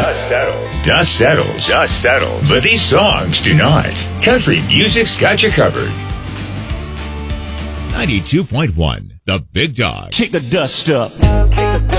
Dust settles. But these songs do not. Country music's got you covered. 92.1, The Big Dog. Kick the dust up.